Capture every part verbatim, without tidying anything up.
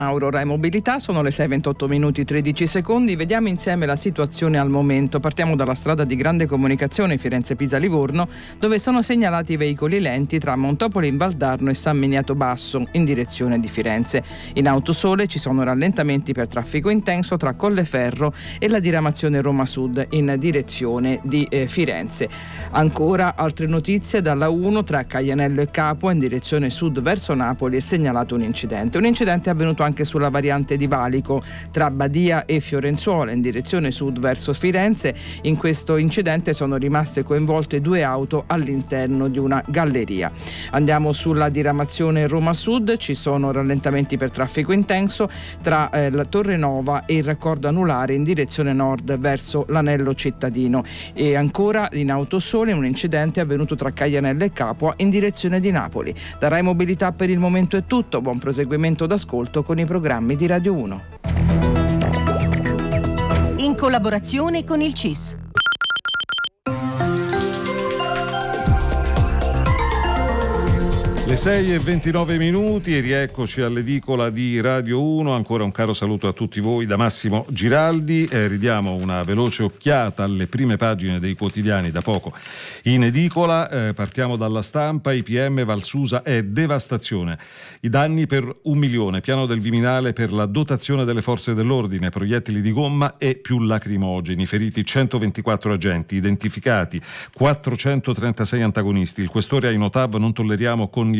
Aurora e mobilità, sono le sei e ventotto minuti tredici secondi. Vediamo insieme la situazione al momento. Partiamo dalla strada di grande comunicazione Firenze-Pisa-Livorno, dove sono segnalati veicoli lenti tra Montopoli in Valdarno e San Miniato Basso in direzione di Firenze. In Autosole ci sono rallentamenti per traffico intenso tra Colleferro e la diramazione Roma Sud in direzione di eh, Firenze. Ancora altre notizie dalla uno tra Caianello e Capua in direzione sud verso Napoli è segnalato un incidente. Un incidente è avvenuto anche anche sulla variante di Valico tra Badia e Fiorenzuola in direzione sud verso Firenze. In questo incidente sono rimaste coinvolte due auto all'interno di una galleria. Andiamo sulla diramazione Roma Sud, ci sono rallentamenti per traffico intenso tra eh, la Torre Nova e il raccordo anulare in direzione nord verso l'anello cittadino. E ancora in Autosole un incidente avvenuto tra Caianello e Capua in direzione di Napoli. Da Rai Mobilità per il momento è tutto, buon proseguimento d'ascolto con i programmi di Radio uno. In collaborazione con il C I S. Le sei e ventinove minuti e rieccoci all'edicola di Radio uno. Ancora un caro saluto a tutti voi da Massimo Giraldi. Eh, ridiamo una veloce occhiata alle prime pagine dei quotidiani da poco in edicola. Eh, partiamo dalla Stampa. I P M Valsusa è devastazione. I danni per un milione. Piano del Viminale per la dotazione delle forze dell'ordine. Proiettili di gomma e più lacrimogeni. Feriti centoventiquattro agenti. Identificati quattrocentotrentasei antagonisti. Il questore ai Notav: non tolleriamo connivenze.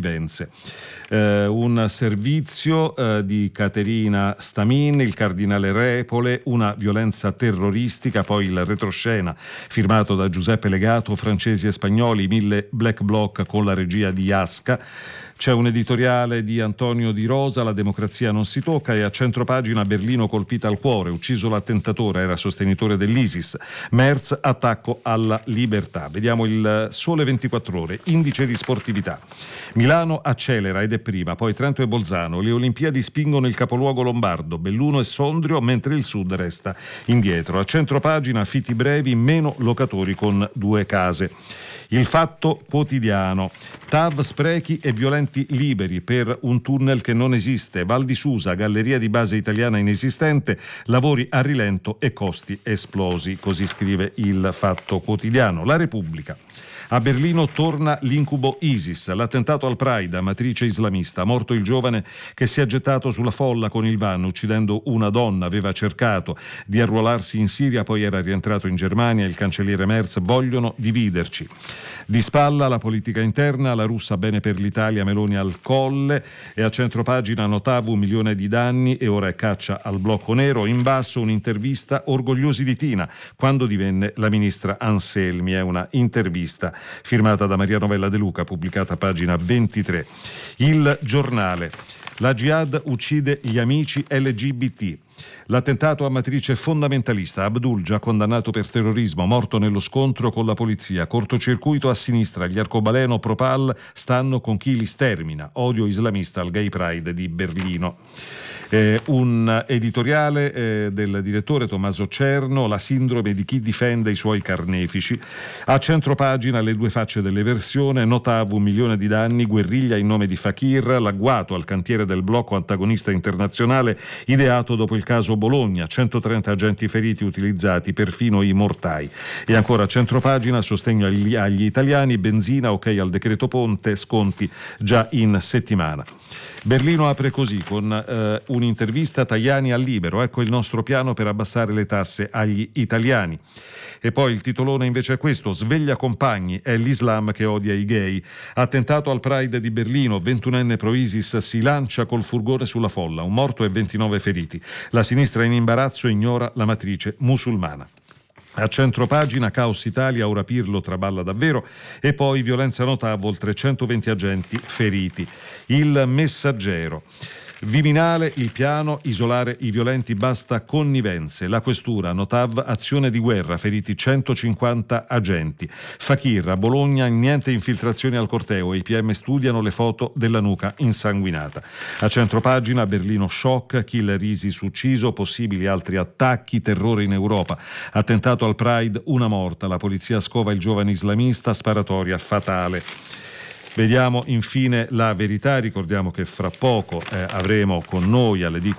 Eh, un servizio eh, di Caterina Stamin, il cardinale Repole, una violenza terroristica, poi il retroscena firmato da Giuseppe Legato, francesi e spagnoli, mille black bloc con la regia di Iasca. C'è un editoriale di Antonio Di Rosa, La democrazia non si tocca, e a centropagina Berlino colpita al cuore, ucciso l'attentatore, era sostenitore dell'ISIS. Merz, attacco alla libertà. Vediamo il Sole ventiquattro Ore, indice di sportività. Milano accelera ed è prima, poi Trento e Bolzano. Le Olimpiadi spingono il capoluogo lombardo, Belluno e Sondrio, mentre il sud resta indietro. A centropagina affitti brevi, meno locatori con due case. Il Fatto Quotidiano. T A V, sprechi e violenti liberi per un tunnel che non esiste. Val di Susa, galleria di base italiana inesistente, lavori a rilento e costi esplosi. Così scrive il Fatto Quotidiano. La Repubblica. A Berlino torna l'incubo ISIS, l'attentato al Pride a matrice islamista. Morto il giovane che si è gettato sulla folla con il van uccidendo una donna. Aveva cercato di arruolarsi in Siria, poi era rientrato in Germania. Il cancelliere Merz: vogliono dividerci. Di spalla la politica interna, la russa bene per l'Italia, Meloni al colle. E a centropagina Notav, un milione di danni e ora è caccia al blocco nero. In basso un'intervista: orgogliosi di Tina quando divenne la ministra Anselmi. È una intervista firmata da Maria Novella De Luca, pubblicata a pagina ventitré. Il Giornale. La Jihad uccide gli amici L G B T. L'attentato a matrice fondamentalista. Abdul, già condannato per terrorismo, morto nello scontro con la polizia. Cortocircuito a sinistra. Gli arcobaleno Propal stanno con chi li stermina. Odio islamista al Gay Pride di Berlino. Eh, un editoriale eh, del direttore Tommaso Cerno, la sindrome di chi difende i suoi carnefici. A centropagina le due facce dell'eversione. Notav, un milione di danni, guerriglia in nome di Fakir, l'agguato al cantiere del blocco antagonista internazionale ideato dopo il caso Bologna, centotrenta agenti feriti utilizzati, perfino i mortai. E ancora a centropagina, sostegno agli, agli italiani, benzina, ok al decreto ponte, sconti già in settimana. Berlino apre così con eh, un'intervista: Tajani al Libero, ecco il nostro piano per abbassare le tasse agli italiani. E poi il titolone invece è questo: sveglia compagni, è l'Islam che odia i gay. Attentato al Pride di Berlino, ventunenne pro ISIS si lancia col furgone sulla folla, un morto e ventinove feriti. La sinistra in imbarazzo ignora la matrice musulmana. A centropagina Caos Italia, ora Pirlo traballa davvero, e poi violenza Notav, oltre centoventi agenti feriti. Il Messaggero. Viminale, il piano, isolare i violenti, basta connivenze. La questura, Notav, azione di guerra, feriti centocinquanta agenti. Fakir, a Bologna, niente infiltrazioni al corteo, i P M studiano le foto della nuca insanguinata. A centropagina, Berlino shock, killer ISIS ucciso, possibili altri attacchi, terrore in Europa. Attentato al Pride, una morta, la polizia scova il giovane islamista, sparatoria fatale. Vediamo infine La Verità. Ricordiamo che fra poco eh, avremo con noi all'edicola